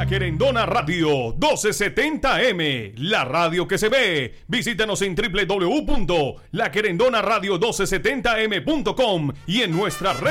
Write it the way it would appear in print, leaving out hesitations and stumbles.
La Querendona Radio 1270M, la radio que se ve. Visítanos en www.laquerendonaradio1270m.com y en nuestra red